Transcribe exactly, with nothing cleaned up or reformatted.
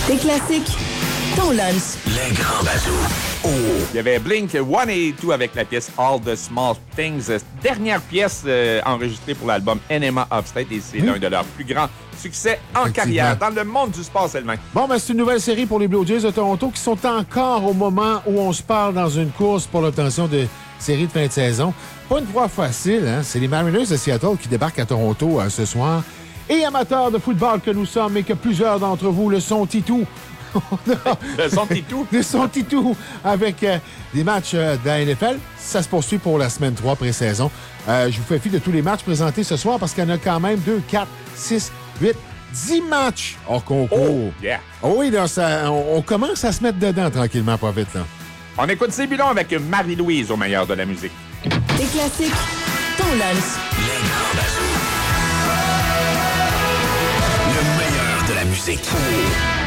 Des classiques, ton lunch. Les grands bazous. Oh. Il y avait Blink cent quatre-vingt-deux avec la pièce All the Small Things. Dernière pièce euh, enregistrée pour l'album Enema of State et c'est Oui. l'un de leurs plus grands succès en carrière dans le monde du sport seulement. Bon, ben, c'est une nouvelle série pour les Blue Jays de Toronto qui sont encore au moment où on se parle dans une course pour l'obtention de série de fin de saison. Pas une fois facile, hein? C'est les Mariners de Seattle qui débarquent à Toronto euh, ce soir. Et amateurs de football que nous sommes et que plusieurs d'entre vous le sont, Titou. Le son Titou. Le son Titou avec euh, des matchs euh, de la N F L. Ça se poursuit pour la semaine trois pré-saison. Euh, je vous fais fi de tous les matchs présentés ce soir parce qu'il y en a quand même deux, quatre, six, huit, dix matchs hors concours. Oh, yeah. Oh oui, là, ça, on, on commence à se mettre dedans tranquillement, pas vite. Là. On écoute Zébulon avec Marie-Louise au meilleur de la musique. Des classiques, ton lunch. Les grands bazous. Le meilleur de la musique.